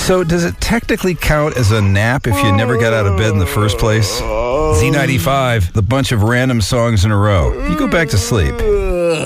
So does it technically count as a nap if you never got out of bed in the first place? Z95, the bunch of random songs in a row. You go back to sleep.